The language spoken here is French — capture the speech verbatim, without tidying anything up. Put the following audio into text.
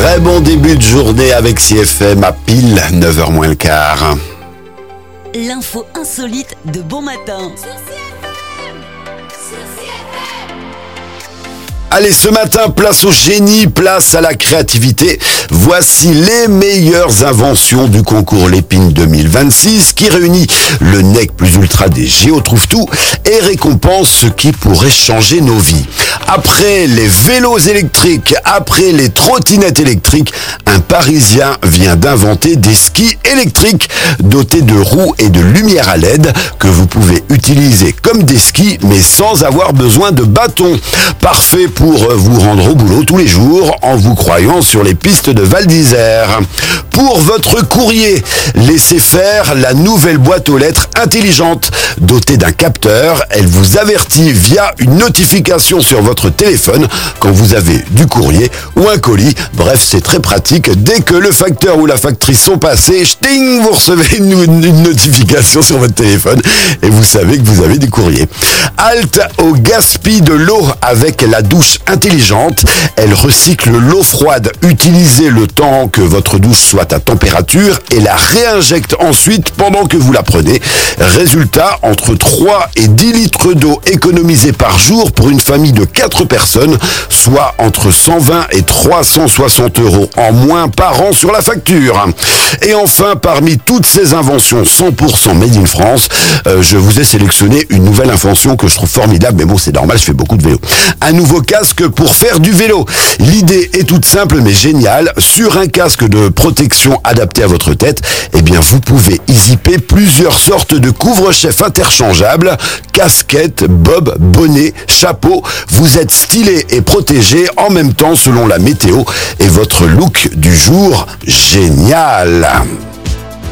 Très bon début de journée avec C F M à pile neuf heures moins le quart. L'info insolite de bon matin. Allez, ce matin, place au génie, place à la créativité. Voici les meilleures inventions du concours Lépine deux mille vingt-six qui réunit le nec plus ultra des Géotrouve-Tout et récompense ce qui pourrait changer nos vies. Après les vélos électriques, après les trottinettes électriques, un Parisien vient d'inventer des skis électriques dotés de roues et de lumière à L E D que vous pouvez utiliser comme des skis mais sans avoir besoin de bâton. Parfait pour pour vous rendre au boulot tous les jours en vous croyant sur les pistes de Val d'Isère. Pour votre courrier, laissez faire la nouvelle boîte aux lettres intelligente. Dotée d'un capteur, elle vous avertit via une notification sur votre téléphone quand vous avez du courrier ou un colis. Bref, c'est très pratique. Dès que le facteur ou la factrice sont passés, ch'ting, vous recevez une, une notification sur votre téléphone et vous savez que vous avez du courrier. Halte au gaspille de l'eau avec la douche intelligente. Elle recycle l'eau froide utilisée le temps que votre douche soit à température et la réinjecte ensuite pendant que vous la prenez. Résultat, entre trois et dix litres d'eau économisés par jour pour une famille de quatre personnes, soit entre cent vingt et trois cent soixante euros en moins par an sur la facture. Et enfin, parmi toutes ces inventions cent pour cent made in France, euh, je vous ai sélectionné une nouvelle invention que je trouve formidable, mais bon, c'est normal, je fais beaucoup de vélo. Un nouveau casque pour faire du vélo. L'idée est toute simple mais géniale. Sur un casque de protection adapté à votre tête, eh bien, vous pouvez y zipper plusieurs sortes de couvre-chefs interchangeables, casquettes, bob, bonnet, chapeau. Vous êtes stylé et protégé en même temps selon la météo et votre look du jour génial.